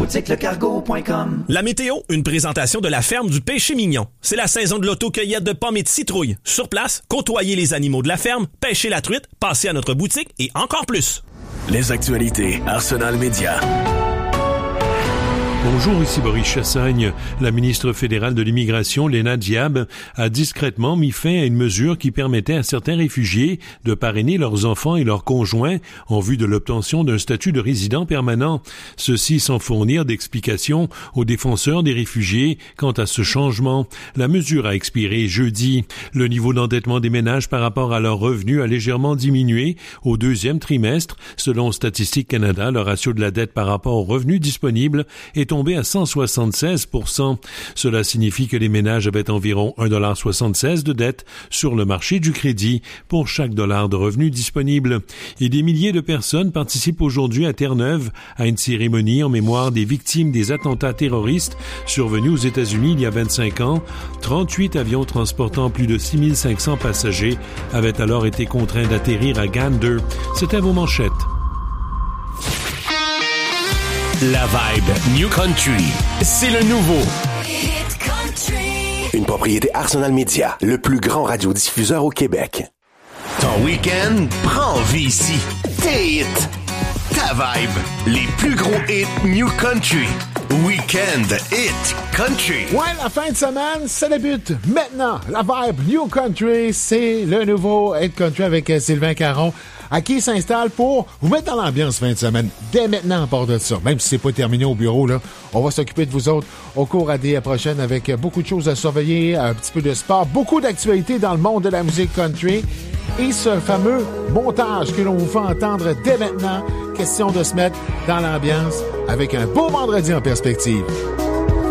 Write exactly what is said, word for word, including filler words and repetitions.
boutique le cargo point com. La météo, une présentation de la ferme du Péché Mignon. C'est la saison de l'auto-cueillette de pommes et de citrouilles. Sur place, côtoyez les animaux de la ferme, pêchez la truite, passez à notre boutique et encore plus. Les actualités Arsenal Média. Bonjour, ici Boris Chassagne. La ministre fédérale de l'immigration, Léna Diab, a discrètement mis fin à une mesure qui permettait à certains réfugiés de parrainer leurs enfants et leurs conjoints en vue de l'obtention d'un statut de résident permanent. Ceci sans fournir d'explications aux défenseurs des réfugiés quant à ce changement. La mesure a expiré jeudi. Le niveau d'endettement des ménages par rapport à leurs revenus a légèrement diminué au deuxième trimestre. Selon Statistique Canada, le ratio de la dette par rapport aux revenus disponibles est tombé à cent soixante-seize pour cent. Cela signifie que les ménages avaient environ un virgule soixante-seize dollars de dette sur le marché du crédit pour chaque dollar de revenus disponible. Et des milliers de personnes participent aujourd'hui à Terre-Neuve à une cérémonie en mémoire des victimes des attentats terroristes survenus aux États-Unis il y a vingt-cinq ans. trente-huit avions transportant plus de six mille cinq cents passagers avaient alors été contraints d'atterrir à Gander. C'était vos manchettes. La vibe New Country, c'est le nouveau Hit Country. Une propriété Arsenal Media, le plus grand radiodiffuseur au Québec. Ton week-end prend vie ici. Tes hits, ta vibe, les plus gros hits New Country. Week-end Hit Country. Ouais, la fin de semaine, ça débute maintenant. La vibe New Country, c'est le nouveau Hit Country avec Sylvain Caron, à qui s'installe pour vous mettre dans l'ambiance fin de semaine. Dès maintenant, à part de ça, même si c'est pas terminé au bureau, là, on va s'occuper de vous autres au cours des prochaines avec beaucoup de choses à surveiller, un petit peu de sport, beaucoup d'actualités dans le monde de la musique country et ce fameux montage que l'on vous fait entendre dès maintenant. Question de se mettre dans l'ambiance avec un beau vendredi en perspective.